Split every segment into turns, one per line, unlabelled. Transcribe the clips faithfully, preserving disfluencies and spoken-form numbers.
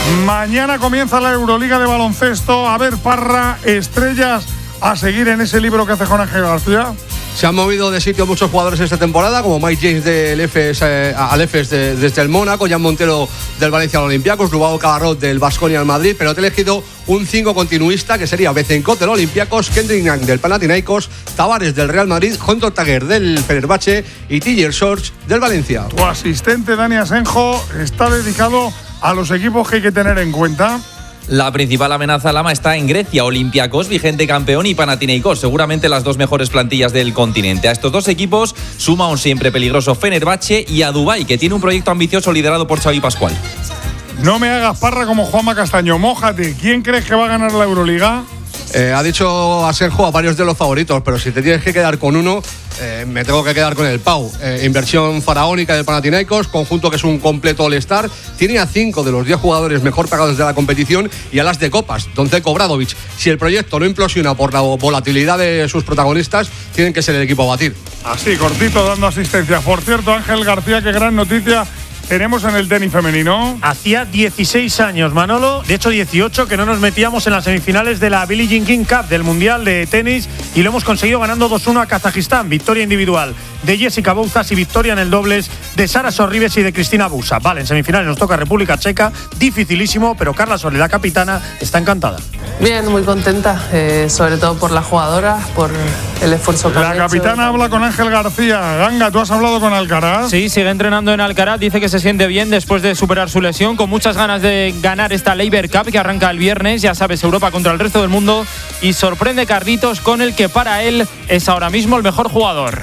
Mañana comienza la Euroliga de baloncesto. A ver, Parra, estrellas a seguir en ese libro que hace con Ángel García.
Se han movido de sitio muchos jugadores esta temporada, como Mike James del Efes, eh, al Efes de, desde el Mónaco, Jan Montero del Valencia al Olympiacos, Lubao Cabarrot del Baskonia al Madrid, pero te he elegido un cinco continuista que sería Bezenkot del Olympiacos, Kendrick Nunn del Panathinaikos, Tavares del Real Madrid, Jontor Taguer del Fenerbahce y Tiger George del Valencia.
Tu asistente Dani Asenjo está dedicado a los equipos que hay que tener en cuenta.
La principal amenaza Lama está en Grecia, Olympiacos, vigente campeón, y Panathinaikos, seguramente las dos mejores plantillas del continente. A estos dos equipos suma un siempre peligroso Fenerbahce y a Dubái, que tiene un proyecto ambicioso liderado por Xavi Pascual.
No me hagas Parra como Juanma Castaño, mójate. ¿Quién crees que va a ganar la Euroliga?
Eh, ha dicho Asenjo a varios de los favoritos, pero si te tienes que quedar con uno, eh, me tengo que quedar con el Pau. Eh, inversión faraónica del Panathinaikos, conjunto que es un completo All-Star. Tiene a cinco de los diez jugadores mejor pagados de la competición y a las de copas, Donček Obradović. Si el proyecto no implosiona por la volatilidad de sus protagonistas, tienen que ser el equipo a batir.
Así, cortito, dando asistencia. Por cierto, Ángel García, qué gran noticia tenemos en el tenis femenino.
Hacía dieciséis años, Manolo, de hecho dieciocho, que no nos metíamos en las semifinales de la Billie Jean King Cup del Mundial de Tenis, y lo hemos conseguido ganando dos uno a Kazajistán. Victoria individual de Jessica Bouzas y victoria en el dobles de Sara Sorribes y de Cristina Busa. Vale, en semifinales nos toca República Checa, dificilísimo, pero Carla Soledad, capitana, está encantada.
Bien, muy contenta, eh, sobre todo por las jugadoras, por el esfuerzo que
La
han
capitana
hecho.
habla con Ángel García. Ganga, ¿tú has hablado con Alcaraz?
Sí, sigue entrenando en Alcaraz, dice que se siente bien después de superar su lesión, con muchas ganas de ganar esta Laver Cup que arranca el viernes, ya sabes, Europa contra el resto del mundo, y sorprende Carlitos con el que para él es ahora mismo el mejor jugador.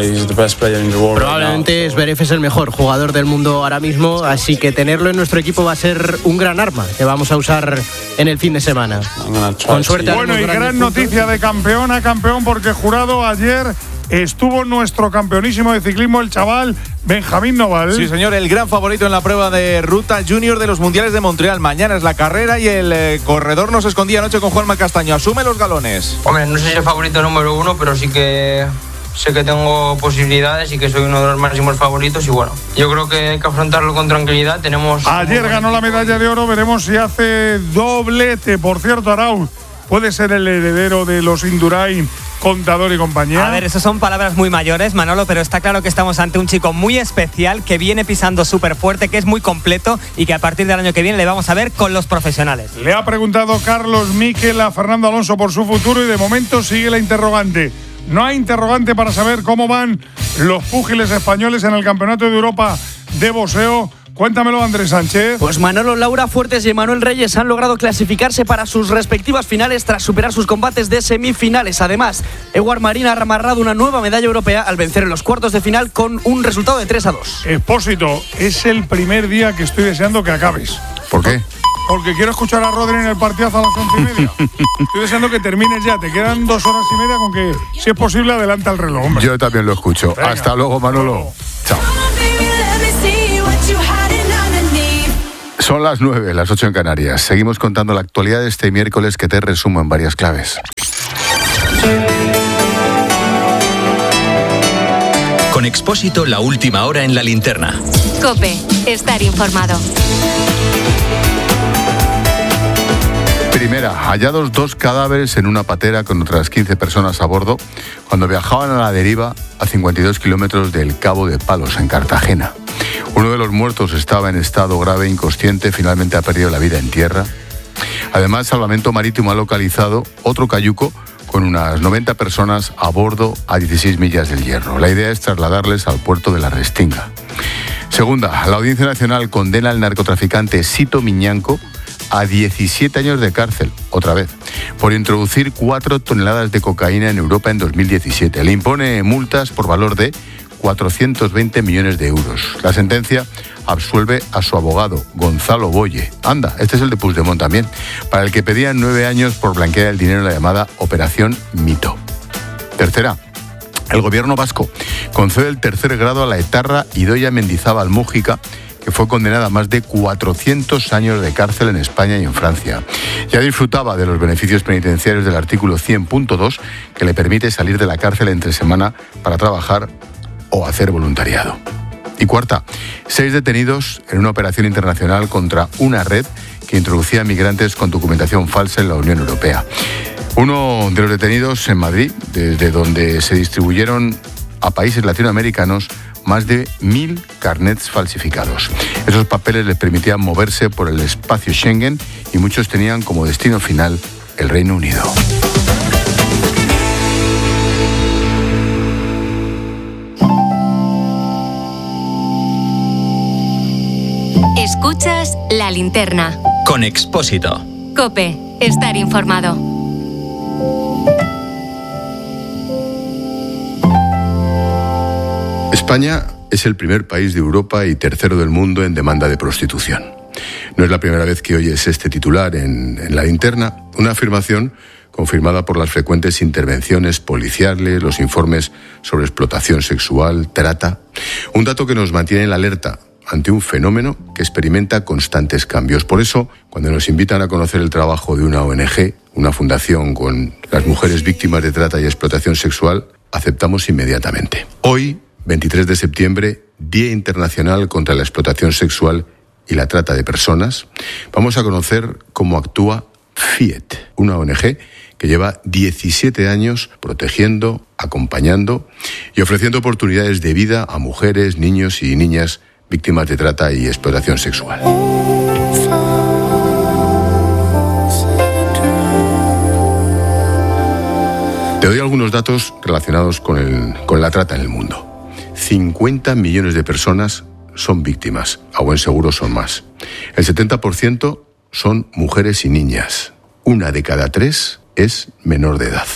Probablemente Zverev es el mejor jugador del mundo ahora mismo, así que tenerlo en nuestro equipo va a ser un gran arma que vamos a usar en el fin de semana. Con suerte.
Bueno, y gran noticia de campeón a campeón, porque jurado ayer estuvo nuestro campeonísimo de ciclismo, el chaval Benjamín Noval.
Sí, señor, el gran favorito en la prueba de ruta junior de los Mundiales de Montreal. Mañana es la carrera y el eh, corredor nos escondía anoche con Juanma Castaño. Asume los galones.
Hombre, no soy el favorito número uno, pero sí que sé que tengo posibilidades y que soy uno de los máximos favoritos, y bueno, yo creo que hay que afrontarlo con tranquilidad. Tenemos
Ayer ganó la medalla de oro, veremos si hace doblete. Por cierto, Arauz puede ser el heredero de los Indurain, Contador y compañía.
A ver, eso son palabras muy mayores, Manolo, pero está claro que estamos ante un chico muy especial que viene pisando súper fuerte, que es muy completo y que a partir del año que viene le vamos a ver con los profesionales.
Le ha preguntado Carlos Miquel a Fernando Alonso por su futuro y de momento sigue la interrogante. No hay interrogante para saber cómo van los púgiles españoles en el Campeonato de Europa de boxeo. Cuéntamelo, Andrés Sánchez.
Pues Manolo, Laura Fuertes y Emanuel Reyes han logrado clasificarse para sus respectivas finales tras superar sus combates de semifinales. Además, Eduard Marín ha amarrado una nueva medalla europea al vencer en los cuartos de final con un resultado de tres a dos.
Expósito, es el primer día que estoy deseando que acabes.
¿Por qué?
Porque quiero escuchar a Rodri en el partidazo a las once y media. Estoy deseando que termines ya. Te quedan dos horas y media con que, si es posible, adelanta el reloj, hombre.
Yo también lo escucho. Venga. Hasta luego, Manolo. Chao. Son las nueve, las ocho en Canarias. Seguimos contando la actualidad de este miércoles, que te resumo en varias claves.
Con Expósito, la última hora en la linterna.
COPE, estar informado.
Primera, hallados dos cadáveres en una patera con otras quince personas a bordo cuando viajaban a la deriva a cincuenta y dos kilómetros del Cabo de Palos, en Cartagena. Uno de los muertos estaba en estado grave, inconsciente, finalmente ha perdido la vida en tierra. Además, Salvamento Marítimo ha localizado otro cayuco con unas noventa personas a bordo a dieciséis millas del Hierro. La idea es trasladarles al puerto de la Restinga. Segunda, la Audiencia Nacional condena al narcotraficante Sito Miñanco a diecisiete años de cárcel, otra vez, por introducir cuatro toneladas de cocaína en Europa en dos mil diecisiete. Le impone multas por valor de cuatrocientos veinte millones de euros. La sentencia absuelve a su abogado, Gonzalo Boye. Anda, este es el de Puigdemont también, para el que pedían nueve años por blanquear el dinero en la llamada Operación Mito. Tercera, el gobierno vasco concede el tercer grado a la etarra Idoia Mendizábal Mújica, que fue condenada a más de cuatrocientos años de cárcel en España y en Francia. Ya disfrutaba de los beneficios penitenciarios del artículo cien punto dos, que le permite salir de la cárcel entre semana para trabajar o hacer voluntariado. Y cuarta, seis detenidos en una operación internacional contra una red que introducía migrantes con documentación falsa en la Unión Europea. Uno de los detenidos en Madrid, desde donde se distribuyeron a países latinoamericanos más de mil carnets falsificados. Esos papeles les permitían moverse por el espacio Schengen y muchos tenían como destino final el Reino Unido.
Escuchas La Linterna.
Con Expósito.
COPE. Estar informado.
España es el primer país de Europa y tercero del mundo en demanda de prostitución. No es la primera vez que oyes este titular en, en La Linterna, una afirmación confirmada por las frecuentes intervenciones policiales, los informes sobre explotación sexual, trata. Un dato que nos mantiene en la alerta ante un fenómeno que experimenta constantes cambios. Por eso, cuando nos invitan a conocer el trabajo de una O N Ge, una fundación con las mujeres víctimas de trata y explotación sexual, aceptamos inmediatamente. Hoy, veintitrés de septiembre, Día Internacional contra la Explotación Sexual y la Trata de Personas, vamos a conocer cómo actúa FIET, una O N Ge que lleva diecisiete años protegiendo, acompañando y ofreciendo oportunidades de vida a mujeres, niños y niñas víctimas de trata y explotación sexual. Te doy algunos datos relacionados con, el, con la trata en el mundo. cincuenta millones de personas son víctimas, a buen seguro son más. El setenta por ciento son mujeres y niñas. Una de cada tres es menor de edad.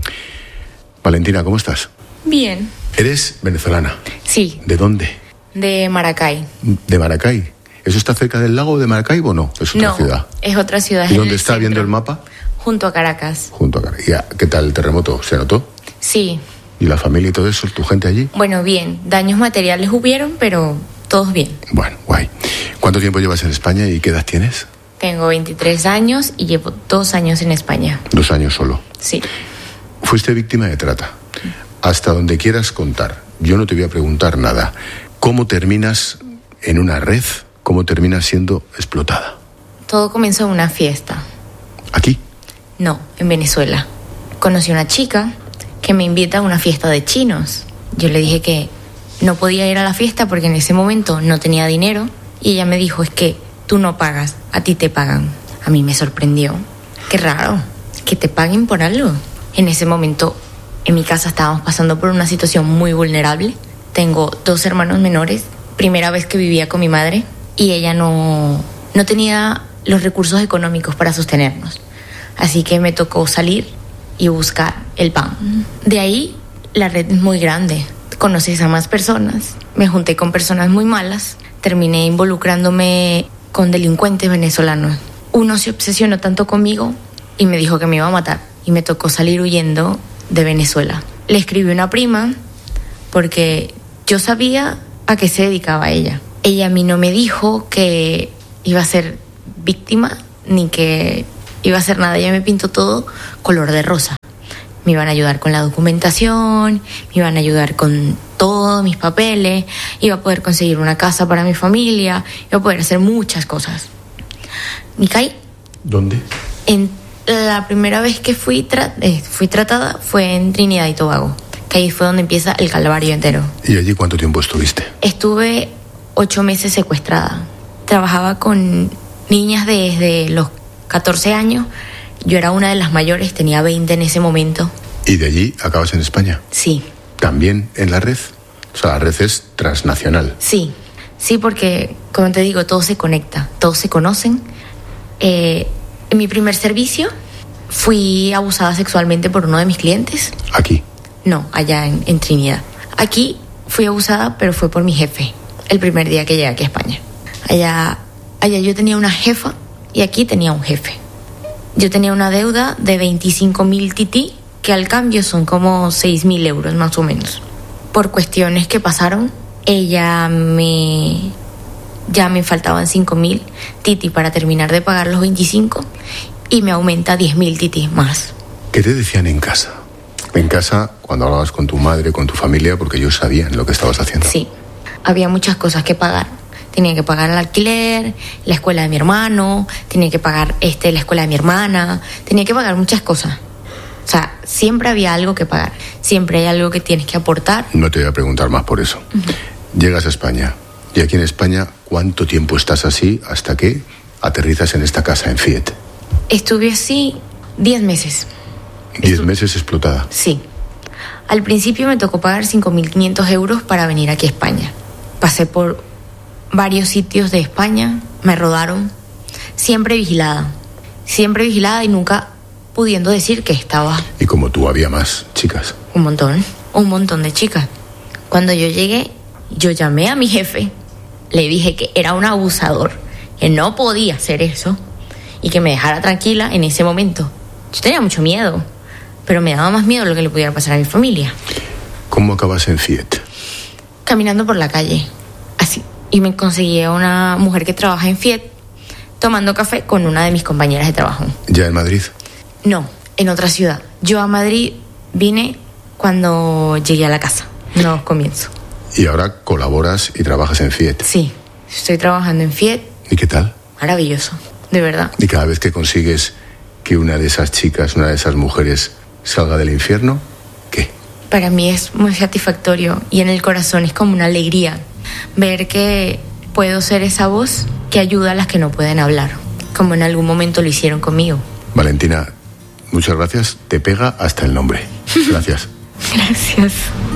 Valentina, ¿cómo estás?
Bien.
¿Eres venezolana?
Sí.
¿De dónde?
De Maracay.
¿De Maracay? ¿Eso está cerca del lago de Maracaibo o no? Es otra
no,
ciudad.
Es otra ciudad.
¿Y dónde está centro, viendo el mapa?
Junto a Caracas.
Junto a Caracas. ¿Qué tal el terremoto? ¿Se notó?
Sí.
¿Y la familia y todo eso? ¿Tu gente allí?
Bueno, bien. Daños materiales hubieron, pero todos bien.
Bueno, guay. ¿Cuánto tiempo llevas en España y qué edad tienes?
Tengo veintitrés años y llevo dos años en España.
Dos años solo.
Sí.
Fuiste víctima de trata. Hasta donde quieras contar. Yo no te voy a preguntar nada. ¿Cómo terminas en una red? ¿Cómo terminas siendo explotada?
Todo comenzó en una fiesta.
¿Aquí?
No, en Venezuela. Conocí a una chica que me invita a una fiesta de chinos. Yo le dije que no podía ir a la fiesta porque en ese momento no tenía dinero. Y ella me dijo, es que tú no pagas, a ti te pagan. A mí me sorprendió. Qué raro, que te paguen por algo. En ese momento, en mi casa estábamos pasando por una situación muy vulnerable. Tengo dos hermanos menores, primera vez que vivía con mi madre, y ella no, no tenía los recursos económicos para sostenernos. Así que me tocó salir y buscar el pan. De ahí, la red es muy grande. Conoces a más personas. Me junté con personas muy malas. Terminé involucrándome con delincuentes venezolanos. Uno se obsesionó tanto conmigo y me dijo que me iba a matar. Y me tocó salir huyendo de Venezuela. Le escribí a una prima porque yo sabía a qué se dedicaba ella. Ella a mí no me dijo que iba a ser víctima ni que iba a hacer nada. Ella me pintó todo color de rosa. Me iban a ayudar con la documentación, me iban a ayudar con todos mis papeles, iba a poder conseguir una casa para mi familia, iba a poder hacer muchas cosas. ¿Y caí?
¿Dónde?
En la primera vez que fui, tra- eh, fui tratada fue en Trinidad y Tobago, que ahí fue donde empieza el calvario entero.
¿Y allí cuánto tiempo estuviste?
Estuve ocho meses secuestrada. Trabajaba con niñas desde los catorce años. Yo era una de las mayores, tenía veinte en ese momento.
¿Y de allí acabas en España?
Sí.
¿También en la red? O sea, la red es transnacional.
Sí, sí, porque, como te digo, todo se conecta, todos se conocen. Eh, en mi primer servicio fui abusada sexualmente por uno de mis clientes.
¿Aquí?
No, allá en, en Trinidad. Aquí fui abusada, pero fue por mi jefe, el primer día que llegué aquí a España. Allá, allá yo tenía una jefa y aquí tenía un jefe. Yo tenía una deuda de veinticinco mil tití, que al cambio son como seis mil euros más o menos. Por cuestiones que pasaron, ella me... ya me faltaban cinco mil tití para terminar de pagar los veinticinco y me aumenta diez mil tití más.
¿Qué te decían en casa? En casa, cuando hablabas con tu madre, con tu familia, porque ellos sabían lo que estabas haciendo.
Sí, había muchas cosas que pagar. Tenía que pagar el alquiler, la escuela de mi hermano, tenía que pagar este, la escuela de mi hermana, tenía que pagar muchas cosas. O sea, siempre había algo que pagar, siempre hay algo que tienes que aportar.
No te voy a preguntar más por eso. Uh-huh. Llegas a España, y aquí en España, ¿cuánto tiempo estás así hasta que aterrizas en esta casa en Fiet?
Estuve así diez meses.
¿Diez Estu- meses explotada?
Sí. Al principio me tocó pagar cinco mil quinientos euros para venir aquí a España. Pasé por varios sitios de España, me rodaron, siempre vigilada, siempre vigilada y nunca pudiendo decir que estaba.
Y como tú, había más chicas.
Un montón, un montón de chicas. Cuando yo llegué, yo llamé a mi jefe, le dije que era un abusador, que no podía hacer eso y que me dejara tranquila en ese momento. Yo tenía mucho miedo, pero me daba más miedo lo que le pudiera pasar a mi familia.
¿Cómo acabas en Fiet?
Caminando por la calle, así. Y me conseguí a una mujer que trabaja en Fiet, tomando café con una de mis compañeras de trabajo.
¿Ya en Madrid?
No, en otra ciudad. Yo a Madrid vine cuando llegué a la casa, no comienzo.
¿Y ahora colaboras y trabajas en Fiet?
Sí, estoy trabajando en Fiet.
¿Y qué tal?
Maravilloso, de verdad.
¿Y cada vez que consigues que una de esas chicas, una de esas mujeres salga del infierno, qué?
Para mí es muy satisfactorio y en el corazón es como una alegría ver que puedo ser esa voz que ayuda a las que no pueden hablar, como en algún momento lo hicieron conmigo.
Valentina, muchas gracias. Te pega hasta el nombre. Gracias.
Gracias.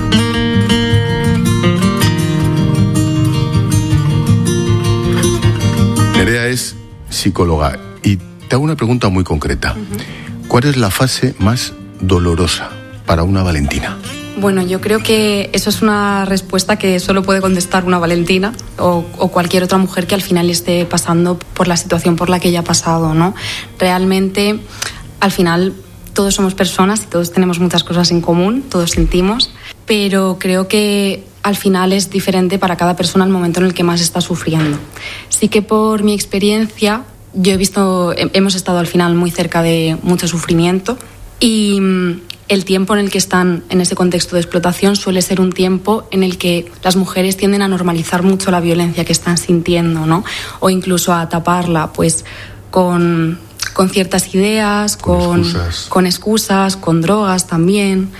Nerea es psicóloga y te hago una pregunta muy concreta. Uh-huh. ¿Cuál es la fase más dolorosa para una Valentina?
Bueno, yo creo que eso es una respuesta que solo puede contestar una Valentina o, o cualquier otra mujer que al final esté pasando por la situación por la que ella ha pasado, ¿no? Realmente, al final, todos somos personas y todos tenemos muchas cosas en común, todos sentimos, pero creo que al final es diferente para cada persona el momento en el que más está sufriendo. Sí que por mi experiencia, yo he visto, hemos estado al final muy cerca de mucho sufrimiento y el tiempo en el que están en ese contexto de explotación suele ser un tiempo en el que las mujeres tienden a normalizar mucho la violencia que están sintiendo, ¿no? O incluso a taparla, pues con, con ciertas ideas, con, con, excusas. con excusas, con drogas también.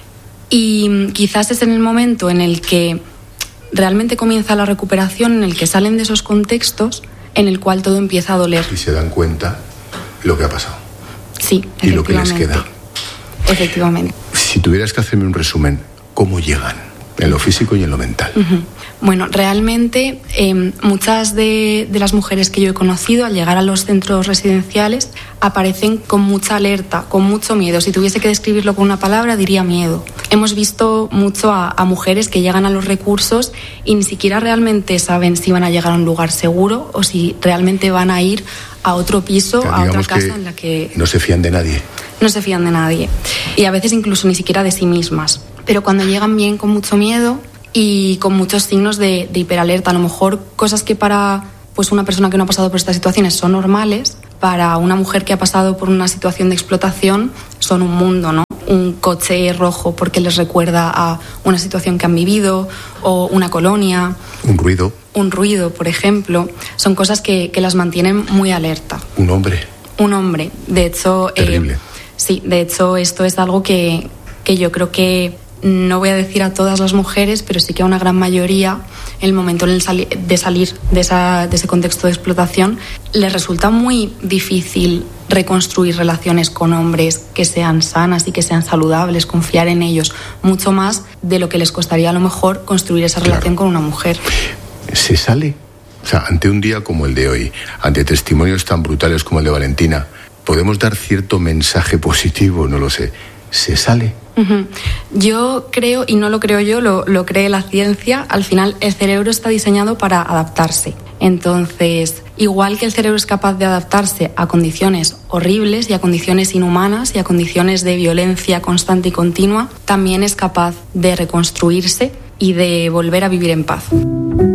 Y quizás es en el momento en el que realmente comienza la recuperación, en el que salen de esos contextos, en el cual todo empieza a doler.
Y se dan cuenta lo que ha pasado.
Sí,
y lo que les queda.
Efectivamente.
Si tuvieras que hacerme un resumen, ¿cómo llegan? En lo físico y en lo mental.
Uh-huh. Bueno, realmente eh, muchas de, de las mujeres que yo he conocido al llegar a los centros residenciales aparecen con mucha alerta, con mucho miedo. Si tuviese que describirlo con una palabra, diría miedo. Hemos visto mucho a, a mujeres que llegan a los recursos y ni siquiera realmente saben si van a llegar a un lugar seguro o si realmente van a ir a otro piso,
ya,
a otra casa en la que
no se fían de nadie.
No se fían de nadie. Y a veces incluso ni siquiera de sí mismas. Pero cuando llegan bien con mucho miedo y con muchos signos de, de hiperalerta, a lo mejor cosas que para pues una persona que no ha pasado por estas situaciones son normales, para una mujer que ha pasado por una situación de explotación son un mundo, ¿no? Un coche rojo porque les recuerda a una situación que han vivido, o una colonia.
Un ruido.
Un ruido, por ejemplo. Son cosas que, que las mantienen muy alerta.
Un hombre.
Un hombre. De hecho...
Terrible.
Eh, sí, de hecho esto es algo que, que yo creo que no voy a decir a todas las mujeres, pero sí que a una gran mayoría, en el momento de salir de, esa, de ese contexto de explotación, les resulta muy difícil reconstruir relaciones con hombres que sean sanas y que sean saludables, confiar en ellos, mucho más de lo que les costaría a lo mejor construir esa relación claro. con una mujer.
¿Se sale? O sea, ante un día como el de hoy, ante testimonios tan brutales como el de Valentina, ¿podemos dar cierto mensaje positivo? No lo sé. ¿Se sale?
Uh-huh. Yo creo, y no lo creo yo, lo, lo cree la ciencia, al final el cerebro está diseñado para adaptarse. Entonces, igual que el cerebro es capaz de adaptarse a condiciones horribles y a condiciones inhumanas y a condiciones de violencia constante y continua, también es capaz de reconstruirse y de volver a vivir en paz.